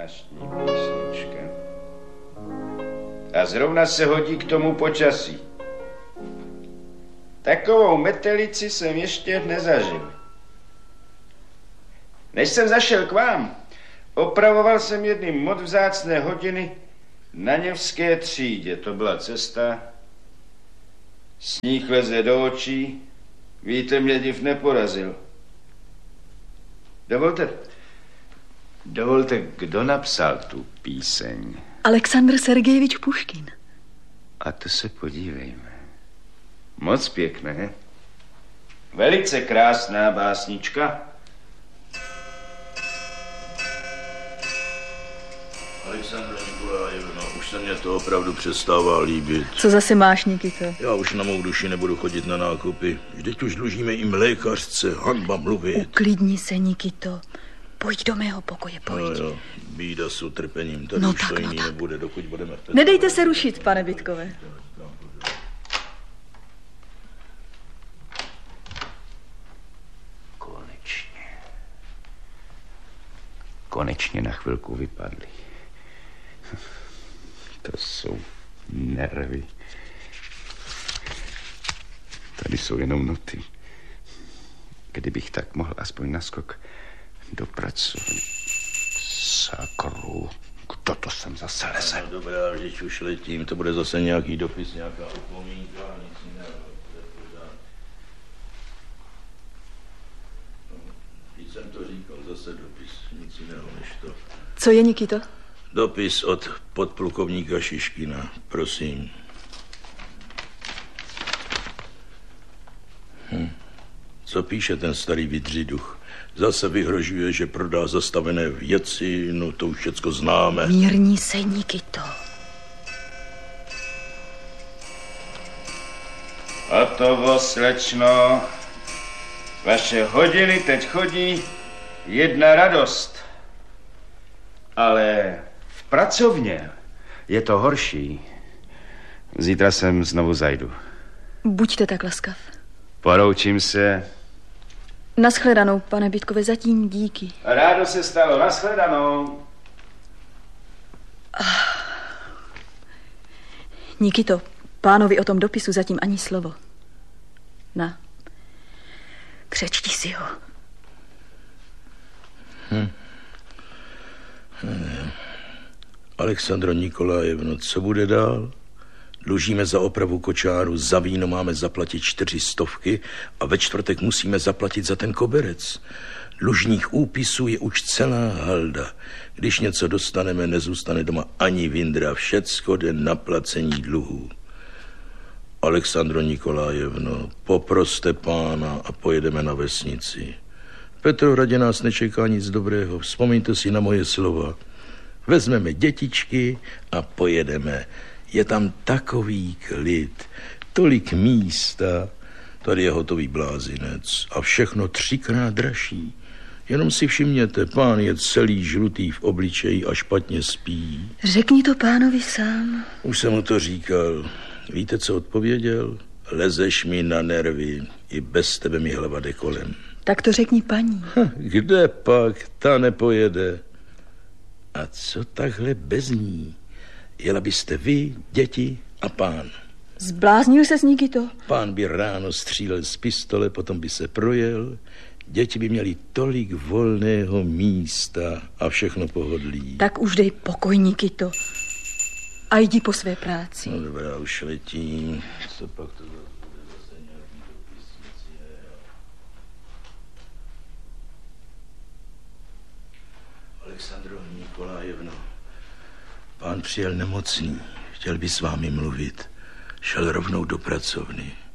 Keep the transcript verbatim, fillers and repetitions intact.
zvláštní písnička. A zrovna se hodí k tomu počasí. Takovou metelici jsem ještě nezažil. Než jsem zašel k vám, opravoval jsem jedny moc vzácné hodiny na Něvské třídě. To byla cesta. Sníh leze do očí. Víte, mě div neporazil. Dovolte, dovolte, kdo napsal tu píseň? Aleksandr Sergejevič Puškin. A to se podívejme. Moc pěkné. Velice krásná básnička. Alexandra Nikolajevna, už se mě to opravdu přestává líbit. Co zase máš, Nikito? Já už na mou duši nebudu chodit na nákupy. Vždyť už dlužíme i mlékařce, hanba mluvit. Uklidni se, Nikito. Pojď do mého pokoje, pojď. No jo, bída s utrpením, tady no už tak, to jiný no nebude, dokud budeme v té... Nedejte se rušit, pane Bytkové. Konečně. Konečně na chvilku vypadly. To jsou nervy. Tady jsou jenom noty. Kdybych tak mohl aspoň naskok do pracovny. Sakru, kdo to sem zase leze? No dobrá, vždyť už letím, to bude zase nějaký dopis, nějaká upomínka, nic jiného. Když jsem to říkal, zase dopis, nic jiného než to. Co je, Nikito? Dopis od podplukovníka Šiškina, prosím. Hm. Co píše ten starý vydřiduch? Zase vyhrožuje, že prodá zastavené věci, no to už všecko známe. Mírní se, Nikito. Hotovo, slečno. Vaše hodiny teď chodí jedna radost. Ale v pracovně je to horší. Zítra sem znovu zajdu. Buďte tak laskav. Poroučím se. Naschledanou, pane Bytkové, zatím díky. Rádo se stalo, naschledanou. Ah. Nikito, pánovi o tom dopisu zatím ani slovo. Na, přečti si ho. Hm. Hm. Alexandro Nikolajevno, co bude dál? Dlužíme za opravu kočáru, za víno máme zaplatit čtyři stovky a ve čtvrtek musíme zaplatit za ten koberec. Dlužních úpisů je už celá halda. Když něco dostaneme, nezůstane doma ani vindra. Všecko jde na placení dluhů. Alexandro Nikolajevno, poproste pána a pojedeme na vesnici. V Petrohradě nás nečeká nic dobrého. Vzpomeňte si na moje slova. Vezmeme dětičky a pojedeme. Je tam takový klid, tolik místa. Tady je hotový blázinec a všechno třikrát dražší. Jenom si všimněte, pán je celý žlutý v obličeji a špatně spí. Řekni to pánovi sám. Už jsem mu to říkal. Víte, co odpověděl? Lezeš mi na nervy, i bez tebe mi hlava jde kolem. Tak to řekni paní. Ha, kde pak? Ta nepojede. A co takhle bez ní? Jela byste vy, děti a pán. Zbláznil ses, Nikito? Pán by ráno střílel z pistole, potom by se projel. Děti by měly tolik volného místa a všechno pohodlí. Tak už dej pokoj, Nikito. A jdi po své práci. No dobrá, už letím. Co pak to bude zase nějaký dopisnici? Alexandro Nikolajevno, pán přijel nemocný. Chtěl by s vámi mluvit. Šel rovnou do pracovny.